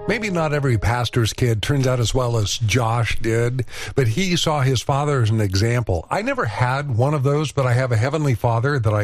Maybe not every pastor's kid turns out as well as Josh did, but he saw his father as an example. I never had one of those, but I have a heavenly Father that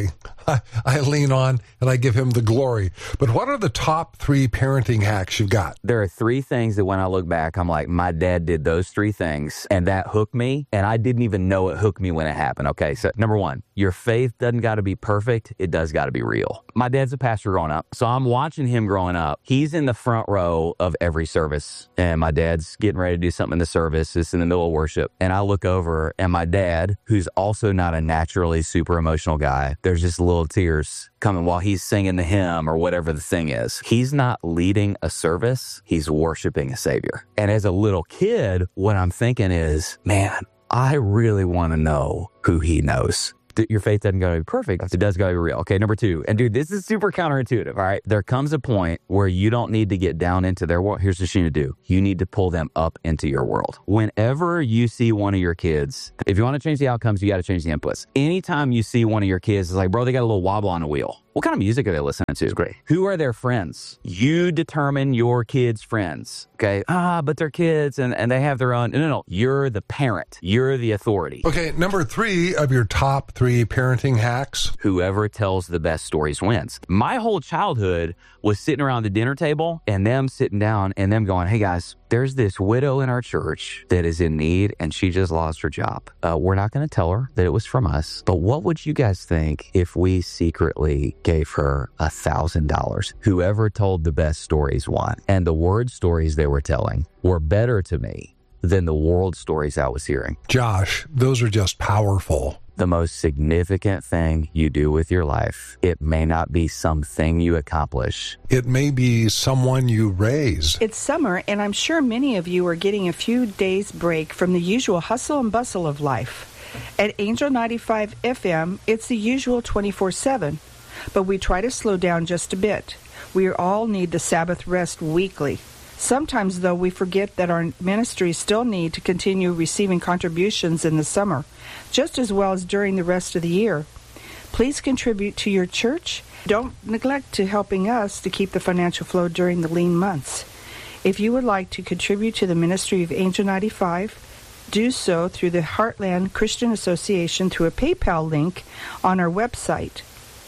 I lean on, and I give him the glory. But what are the top 3 parenting hacks you've got? There are 3 things that when I look back, I'm like, my dad did those 3 things, and that hooked me, and I didn't even know it hooked me when it happened. Okay, so number 1, your faith doesn't got to be perfect. It does got to be real. My dad's a pastor growing up, so I'm watching him growing up. He's in the front row of every service, and my dad's getting ready to do something in the service. It's in the middle of worship, and I look over, and my dad, who's also not a naturally super emotional guy, there's just little tears coming while he's singing the hymn or whatever the thing is. He's not leading a service. He's worshiping a Savior. And as a little kid, what I'm thinking is, man, I really want to know who he knows. Your faith doesn't got to be perfect. It does got to be real. Okay, number 2. And dude, this is super counterintuitive, all right? There comes a point where you don't need to get down into their world. Here's what you need to do. You need to pull them up into your world. Whenever you see one of your kids, if you want to change the outcomes, you got to change the inputs. Anytime you see one of your kids, it's like, bro, they got a little wobble on the wheel. What kind of music are they listening to? It's great. Who are their friends? You determine your kids' friends. Okay. But they're kids and they have their own. No. You're the parent. You're the authority. Okay. Number 3 of your top 3 parenting hacks. Whoever tells the best stories wins. My whole childhood was sitting around the dinner table and them sitting down and them going, hey guys, there's this widow in our church that is in need and she just lost her job. We're not going to tell her that it was from us, but what would you guys think if we secretly gave her $1,000? Whoever told the best stories won. And the word stories they were telling were better to me than the world stories I was hearing. Josh, those are just powerful. The most significant thing you do with your life, it may not be something you accomplish. It may be someone you raise. It's summer, and I'm sure many of you are getting a few days break from the usual hustle and bustle of life. At Angel 95 FM, it's the usual 24/7, but we try to slow down just a bit. We all need the Sabbath rest weekly. Sometimes, though, we forget that our ministries still need to continue receiving contributions in the summer, just as well as during the rest of the year. Please contribute to your church. Don't neglect to helping us to keep the financial flow during the lean months. If you would like to contribute to the ministry of Angel 95, do so through the Heartland Christian Association through a PayPal link on our website,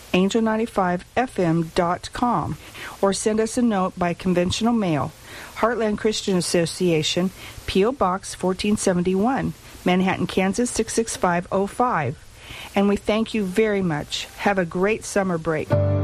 angel95fm.com, or send us a note by conventional mail. Heartland Christian Association, P.O. Box 1471, Manhattan, Kansas 66505. And we thank you very much. Have a great summer break.